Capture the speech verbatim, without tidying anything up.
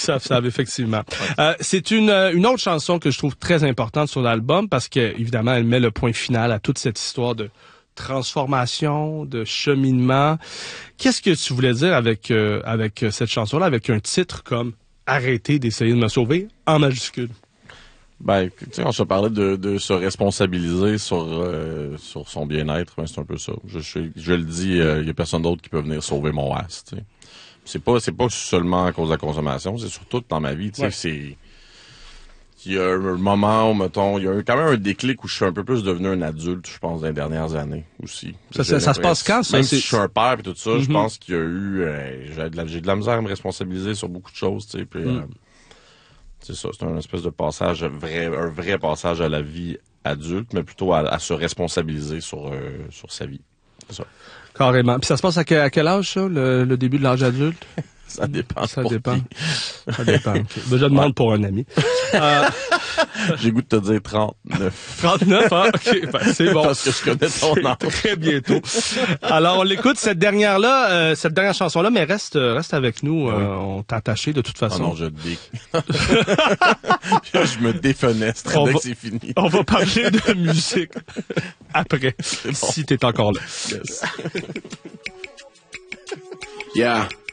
savent, effectivement. Euh, c'est une, une autre chanson que je trouve très importante sur l'album parce que, évidemment, elle met le point final à toute cette histoire de transformation, de cheminement. Qu'est-ce que tu voulais dire avec, euh, avec cette chanson-là, avec un titre comme « Arrêtez d'essayer de me sauver » en majuscule? Ben, tu sais, on se parlait de, de se responsabiliser sur euh, sur son bien-être, ben c'est un peu ça. Je, je, je le dis, il euh, y a personne d'autre qui peut venir sauver mon as, tu sais. C'est pas c'est pas seulement à cause de la consommation, c'est surtout dans ma vie, tu sais, ouais. c'est il y a un moment où, mettons, il y a quand même un déclic où je suis un peu plus devenu un adulte, je pense, dans les dernières années aussi. Ça, ça, ça se passe quand, ça? Même c'est... si je suis un père et tout ça, mm-hmm. je pense qu'il y a eu... Euh, j'ai, de la, j'ai de la misère à me responsabiliser sur beaucoup de choses, tu sais, puis... Mm. Euh, c'est ça, c'est un espèce de passage, vrai, un vrai passage à la vie adulte, mais plutôt à, à se responsabiliser sur, euh, sur sa vie. C'est ça. Carrément. Puis ça se passe à quel, à quel âge, ça, le, le début de l'âge adulte? Ça dépend. Ça dépend. Ça dépend. Okay. Ben, je demande ouais. pour un ami. Euh... J'ai goût de te dire trente-neuf. trente-neuf, hein? OK. Ben, c'est bon. Parce que je connais ton âge. Très bientôt. Alors, on l'écoute, cette dernière-là, euh, cette dernière chanson-là, mais reste, reste avec nous. Oui. Euh, on t'a attaché de toute façon. Oh non, je dé... je me défenestre dès que c'est fini. On va parler de musique après, bon. Si t'es encore là. Yes. Yeah.